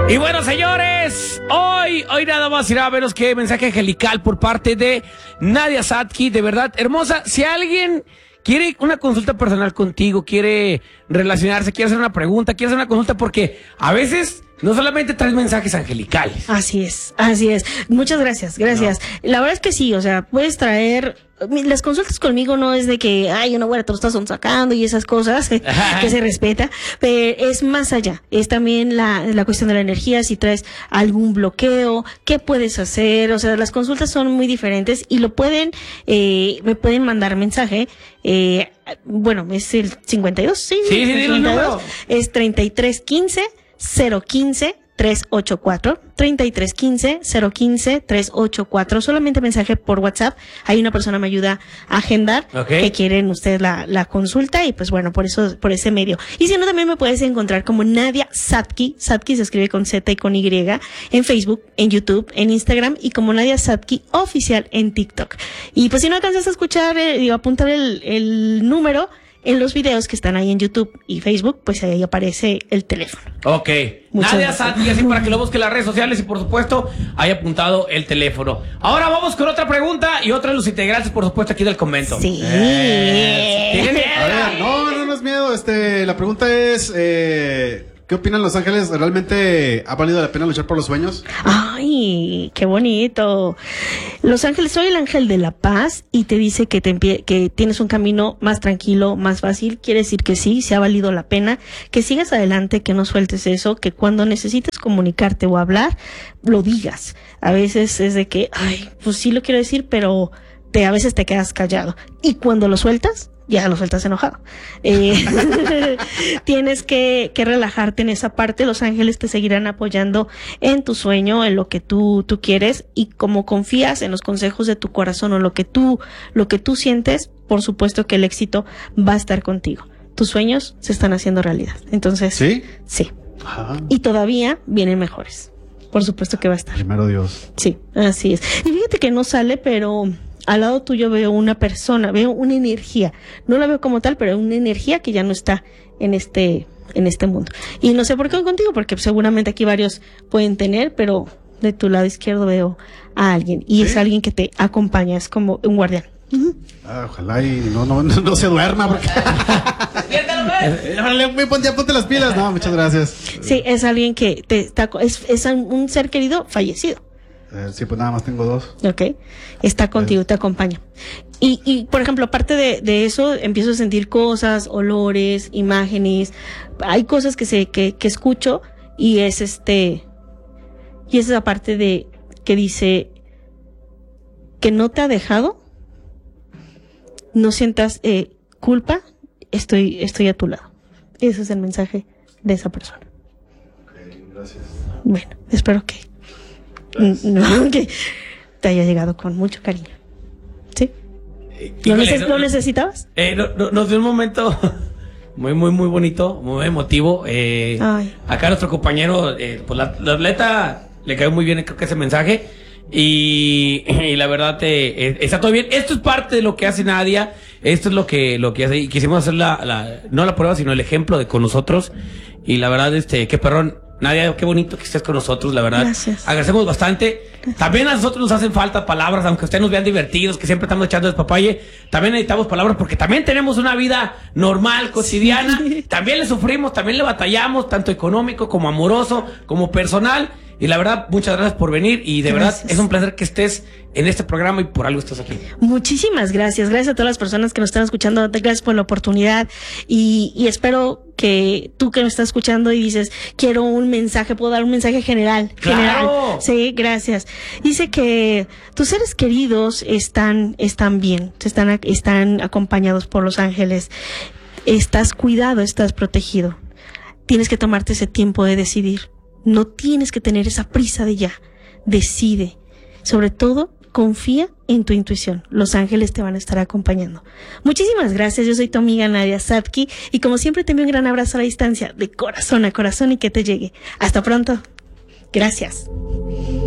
Y bueno, señores, hoy nada más irá a veros que mensaje angelical por parte de Nadia Sadki. De verdad, hermosa, si alguien quiere una consulta personal contigo, quiere relacionarse, quiere hacer una pregunta, quiere hacer una consulta, porque a veces no solamente traes mensajes angelicales. Así es, así es. Muchas gracias, gracias. No. La verdad es que sí, o sea, puedes traer... Las consultas conmigo no es de que, ay, una güera te lo estás sacando y esas cosas, que se respeta, pero es más allá. Es también la cuestión de la energía, si traes algún bloqueo, qué puedes hacer. O sea, las consultas son muy diferentes y me pueden mandar mensaje. Bueno, es el 52, sí, 52, es 3315 015 384, 3315 015 384. Solamente mensaje por WhatsApp. Ahí una persona me ayuda a agendar que quieren ustedes la consulta, y pues bueno, por ese medio. Y si no, también me puedes encontrar como Nadia Sadki. Sadki se escribe con Z y con Y, en Facebook, en YouTube, en Instagram, y como Nadia Sadki Oficial en TikTok. Y pues si no alcanzas a escuchar, apuntar el número en los videos que están ahí en YouTube y Facebook, pues ahí aparece el teléfono. Ok. Nadia Sadki, así para que lo busque en las redes sociales y por supuesto haya apuntado el teléfono. Ahora vamos con otra pregunta y otra de los integrantes, por supuesto, aquí del convento. Sí. ¿Tienen miedo? A ver, no es miedo. La pregunta es, ¿qué opinan los ángeles? ¿Realmente ha valido la pena luchar por los sueños? Ay, qué bonito. Los ángeles, soy el ángel de la paz, y te dice que tienes un camino más tranquilo, más fácil. Quiere decir que sí, se ha valido la pena, que sigas adelante, que no sueltes eso, que cuando necesites comunicarte o hablar, lo digas. A veces es de que, ay, pues sí lo quiero decir, pero a veces te quedas callado. Y cuando lo sueltas, ya lo sueltas enojado. Tienes que relajarte en esa parte. Los ángeles te seguirán apoyando en tu sueño, en lo que tú quieres, y como confías en los consejos de tu corazón o lo que tú sientes, por supuesto que el éxito va a estar contigo. Tus sueños se están haciendo realidad. Entonces, ¿sí? Sí. Ajá. Y todavía vienen mejores. Por supuesto que va a estar. Primero Dios. Sí, así es. Y fíjate que no sale, pero al lado tuyo veo una persona, veo una energía. No la veo como tal, pero una energía que ya no está en este mundo. Y no sé por qué contigo, porque seguramente aquí varios pueden tener, pero de tu lado izquierdo veo a alguien. Y ¿sí? Es alguien que te acompaña, es como un guardián. Ojalá y no se duerma, porque ponte las pilas. No, muchas gracias. Sí, es alguien que es un ser querido fallecido. Sí, pues nada más tengo 2. Ok, está contigo, te acompaña. Y por ejemplo, aparte de eso, empiezo a sentir cosas, olores, imágenes. Hay cosas que escucho, y es esa parte de que dice que no te ha dejado, no sientas culpa, estoy a tu lado. Ese es el mensaje de esa persona. Ok, gracias. Bueno, espero que te haya llegado con mucho cariño. ¿Sí? ¿Lo necesitabas? Nos dio un momento muy, muy, muy bonito, muy emotivo. Acá nuestro compañero, pues la atleta le cayó muy bien, creo que ese mensaje. Y la verdad, está todo bien. Esto es parte de lo que hace Nadia. Esto es lo que hace. Y quisimos hacer no la prueba, sino el ejemplo con nosotros. Y la verdad, qué perrón. Nadia, qué bonito que estés con nosotros, la verdad. Gracias. Agradecemos bastante. También a nosotros nos hacen falta palabras, aunque ustedes nos vean divertidos, que siempre estamos echando despapalle. También necesitamos palabras, porque también tenemos una vida normal, cotidiana. Sí. También le sufrimos, también le batallamos, tanto económico como amoroso, como personal. Y la verdad, muchas gracias por venir, y de verdad es un placer que estés en este programa, y por algo estás aquí. Muchísimas gracias. Gracias a todas las personas que nos están escuchando. Gracias por la oportunidad, y espero que tú que me estás escuchando y dices, quiero un mensaje, puedo dar un mensaje general. ¡Claro! Sí, gracias. Dice que tus seres queridos están bien, están acompañados por los ángeles. Estás cuidado, estás protegido. Tienes que tomarte ese tiempo de decidir. No tienes que tener esa prisa de ya. Decide. Sobre todo, confía en tu intuición. Los ángeles te van a estar acompañando. Muchísimas gracias. Yo soy tu amiga Nadia Sadki, y como siempre te envío un gran abrazo a la distancia, de corazón a corazón, y que te llegue. Hasta pronto. Gracias.